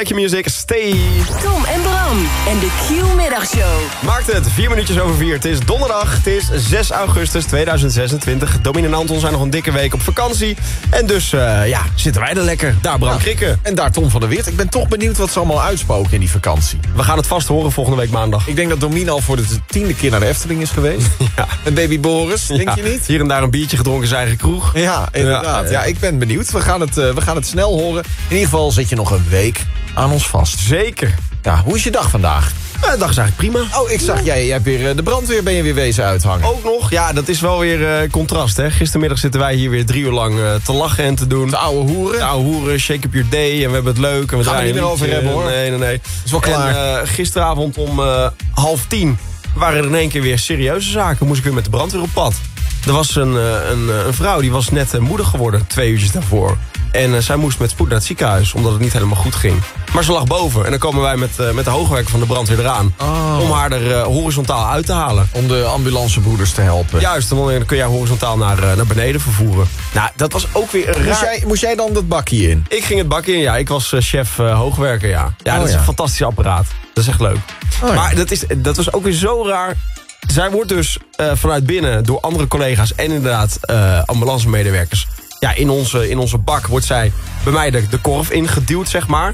bij Q-Music. Stay. Tom en Bram en de Q-middagshow. Maakt het 4 minuutjes over 4. Het is donderdag. Het is 6 augustus 2026. Domien en Anton zijn nog een dikke week op vakantie. En dus zitten wij er lekker. Daar Bram Krikke. En daar Tom van der Weert. Ik ben toch benieuwd wat ze allemaal uitspoken in die vakantie. We gaan het vast horen volgende week maandag. Ik denk dat Domien al voor de 10e keer naar de Efteling is geweest. Ja. En baby Boris, denk je niet? Hier en daar een biertje gedronken in zijn eigen kroeg. Ja, inderdaad. Ja, ik ben benieuwd. We gaan het snel horen. In ieder geval zit je nog een week aan ons vast. Zeker. Ja, hoe is je dag vandaag? De dag is eigenlijk prima. Oh, ik zag, jij hebt weer de brandweer ben je weer wezen uithangen. Ook nog, ja, dat is wel weer contrast, hè. Gistermiddag zitten wij hier weer 3 uur lang te lachen en te doen. De oude hoeren. De oude hoeren, shake up your day. En we hebben het leuk. En we gaan we niet meer over hebben, hoor. Nee. Is wel klaar. En gisteravond om 9:30 waren er in één keer weer serieuze zaken. Moest ik weer met de brandweer op pad. Er was een vrouw, die was net moeder geworden, 2 uurtjes daarvoor. En zij moest met spoed naar het ziekenhuis, omdat het niet helemaal goed ging. Maar ze lag boven en dan komen wij met de hoogwerker van de brandweer eraan. Oh. Om haar er horizontaal uit te halen. Om de ambulancebroeders te helpen. Juist, dan kun jij horizontaal naar beneden vervoeren. Nou, dat was ook weer een raar... Moest jij dan dat bakje in? Ik ging het bakje in, ja. Ik was chef hoogwerker, ja. Ja, dat is een fantastisch apparaat. Dat is echt leuk. Oh, ja. Maar dat was ook weer zo raar. Zij wordt dus vanuit binnen door andere collega's en inderdaad ambulancemedewerkers... Ja, in onze bak wordt zij bij mij de korf ingeduwd, zeg maar.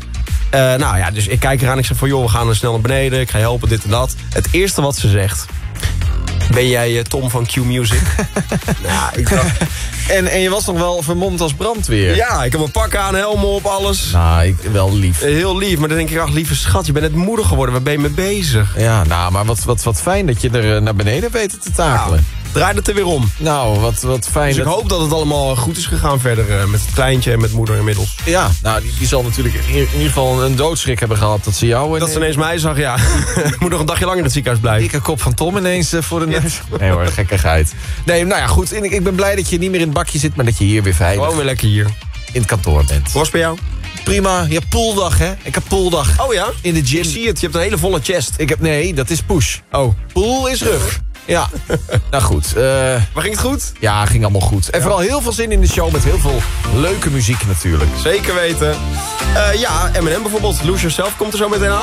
Dus ik kijk eraan en ik zeg van... joh, we gaan snel naar beneden, ik ga je helpen, dit en dat. Het eerste wat ze zegt... Ben jij Tom van Q-Music? Nou, ik dacht... En je was nog wel vermomd als brandweer? Ja, ik heb een pak aan, helm op, alles. Nou, wel lief. Heel lief, maar dan denk ik, ach, lieve schat, je bent net moeder geworden. Waar ben je mee bezig? Ja, nou, maar wat fijn dat je er naar beneden weet te takelen. Draai het er weer om. Nou, wat fijn. Dus ik hoop dat het allemaal goed is gegaan verder met het kleintje en met moeder inmiddels. Ja, nou, die zal natuurlijk in ieder geval een doodschrik hebben gehad dat ze jou... Dat ze ineens mij zag, ja. Ik moet nog een dagje lang in het ziekenhuis blijven. Dikke kop van Tom ineens voor de neus. Nee hoor, gekkigheid. Nee, nou ja, goed. Ik ben blij dat je niet meer in het bakje zit, maar dat je hier weer veilig... Gewoon weer lekker hier. In het kantoor bent. Hoe was het bij jou? Prima. Ja, pooldag, hè. Ik heb pooldag. Oh ja? In de gym. Ik zie het, je hebt een hele volle chest. Nee, dat is push. Oh. Pool is rug. Ja, nou goed. Maar ging het goed? Ja, ging allemaal goed. En vooral heel veel zin in de show met heel veel leuke muziek natuurlijk. Zeker weten. Eminem bijvoorbeeld, Lose Yourself komt er zo meteen aan.